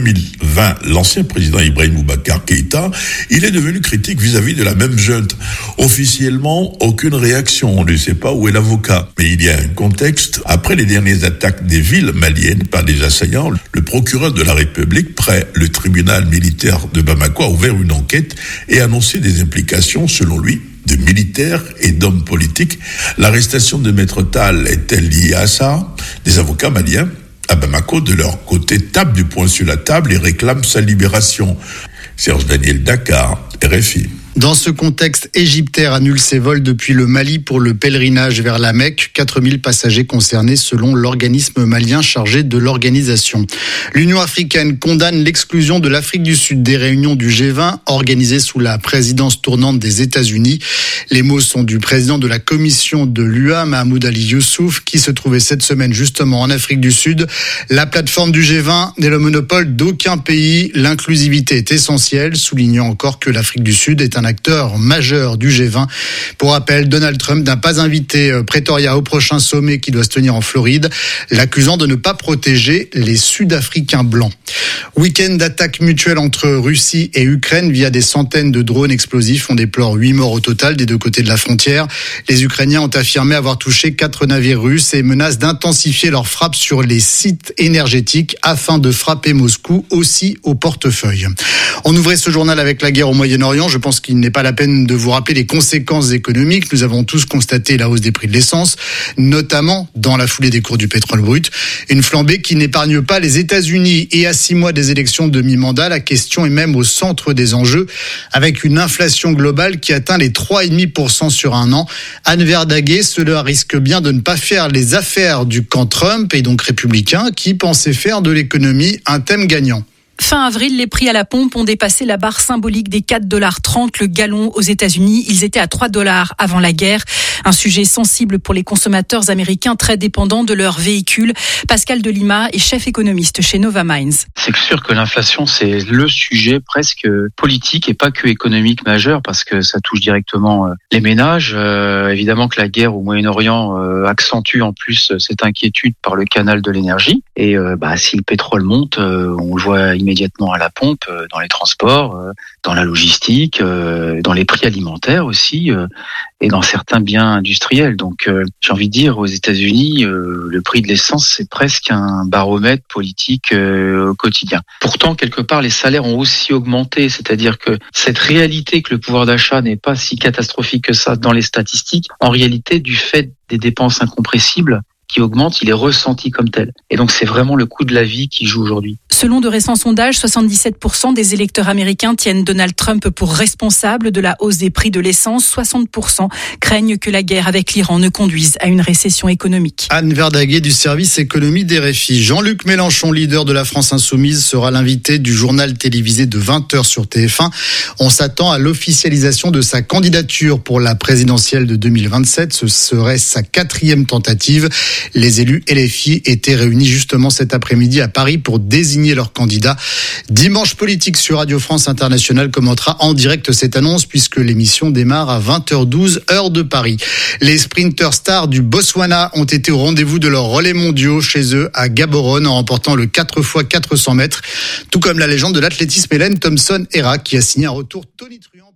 2020, l'ancien président Ibrahim Boubacar Keïta, il est devenu critique vis-à-vis de la même junte. Officiellement, aucune réaction. On ne sait pas où est l'avocat. Mais il y a un contexte. Après les dernières attaques des villes maliennes par des assaillants, le procureur de la République, près le tribunal militaire de Bamako, a ouvert une enquête et annoncé des implications, selon lui, de militaires et d'hommes politiques. L'arrestation de Maître Tall est-elle liée à ça? Des avocats maliens à Bamako, de leur côté, tapent du poing sur la table et réclament sa libération. Serge Daniel, Dakar, RFI. Dans ce contexte, Égyptair annule ses vols depuis le Mali pour le pèlerinage vers la Mecque. 4000 passagers concernés selon l'organisme malien chargé de l'organisation. L'Union africaine condamne l'exclusion de l'Afrique du Sud des réunions du G20 organisées sous la présidence tournante des États-Unis. Les mots sont du président de la commission de l'UA, Mahmoud Ali Youssouf, qui se trouvait cette semaine justement en Afrique du Sud. La plateforme du G20 n'est le monopole d'aucun pays. L'inclusivité est essentielle, soulignant encore que l'Afrique du Sud est un acteur majeur du G20. Pour rappel, Donald Trump n'a pas invité Pretoria au prochain sommet qui doit se tenir en Floride, l'accusant de ne pas protéger les Sud-Africains blancs. Week-end d'attaques mutuelles entre Russie et Ukraine via des centaines de drones explosifs. On déplore 8 morts au total des deux côtés de la frontière. Les Ukrainiens ont affirmé avoir touché 4 navires russes et menacent d'intensifier leurs frappes sur les sites énergétiques afin de frapper Moscou aussi au portefeuille. On ouvrait ce journal avec la guerre au Moyen-Orient. Je pense qu'il n'est pas la peine de vous rappeler les conséquences économiques. Nous avons tous constaté la hausse des prix de l'essence, notamment dans la foulée des cours du pétrole brut. Une flambée qui n'épargne pas les États-Unis. Et à 6 mois des élections de mi-mandat, la question est même au centre des enjeux, avec une inflation globale qui atteint les 3,5% sur un an. Anne Verdaguet, cela risque bien de ne pas faire les affaires du camp Trump et donc républicain, qui pensait faire de l'économie un thème gagnant. Fin avril, les prix à la pompe ont dépassé la barre symbolique des 4,30 $ le gallon aux États-Unis. Ils étaient à 3 $ avant la guerre. Un sujet sensible pour les consommateurs américains très dépendants de leurs véhicules. Pascal Delima est chef économiste chez Nova Mines. C'est sûr que l'inflation, c'est le sujet presque politique et pas que économique majeur parce que ça touche directement les ménages. Évidemment que la guerre au Moyen-Orient accentue en plus cette inquiétude par le canal de l'énergie. Et si le pétrole monte, on le voit immédiatement à la pompe, dans les transports, dans la logistique, dans les prix alimentaires aussi, et dans certains biens industriels. Donc j'ai envie de dire, aux États-Unis, le prix de l'essence, c'est presque un baromètre politique au quotidien. Pourtant, quelque part, les salaires ont aussi augmenté, c'est-à-dire que cette réalité que le pouvoir d'achat n'est pas si catastrophique que ça dans les statistiques, en réalité, du fait des dépenses incompressibles qui augmente, il est ressenti comme tel. Et donc, c'est vraiment le coût de la vie qui joue aujourd'hui. Selon de récents sondages, 77% des électeurs américains tiennent Donald Trump pour responsable de la hausse des prix de l'essence. 60% craignent que la guerre avec l'Iran ne conduise à une récession économique. Anne Verdaguet du service économie d'RFI. Jean-Luc Mélenchon, leader de la France Insoumise, sera l'invité du journal télévisé de 20h sur TF1. On s'attend à l'officialisation de sa candidature pour la présidentielle de 2027. Ce serait sa 4e tentative. Les élus LFI étaient réunis justement cet après-midi à Paris pour désigner leur candidat. Dimanche politique sur Radio France Internationale commentera en direct cette annonce puisque l'émission démarre à 20h12 heure de Paris. Les sprinters stars du Botswana ont été au rendez-vous de leurs relais mondiaux chez eux à Gaborone en remportant le 4x400 mètres, tout comme la légende de l'athlétisme Hélène Thompson-Herah qui a signé un retour tonitruant.